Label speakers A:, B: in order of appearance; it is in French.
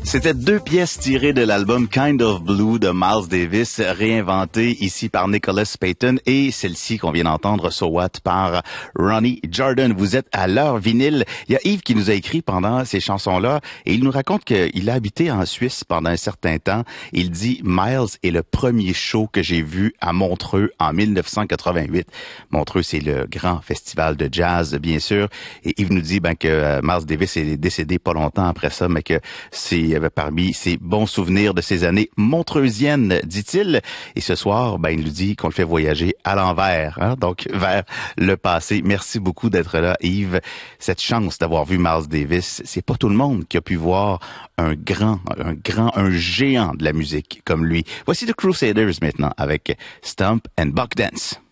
A: C'était deux pièces tirées de l'album Kind of Blue de Miles Davis, réinventées ici par Nicholas Payton et celle-ci qu'on vient d'entendre, So What, par Ronnie Jordan. Vous êtes à l'heure vinyle. Il y a Yves qui nous a écrit pendant ces chansons-là et il nous raconte qu'il a habité en Suisse pendant un certain temps. Il dit, Miles est le premier show que j'ai vu à Montreux en 1988. Montreux, c'est le grand festival de jazz, bien sûr. Et Yves nous dit que Miles Davis est décédé pas longtemps après ça, mais que c'est parmi ses bons souvenirs de ces années montreusiennes, dit-il. Et ce soir, il nous dit qu'on le fait voyager à l'envers, hein, donc vers le passé. Merci beaucoup d'être là, Yves. Cette chance d'avoir vu Miles Davis, c'est pas tout le monde qui a pu voir un géant de la musique comme lui. Voici The Crusaders maintenant avec Stomp and Buck Dance.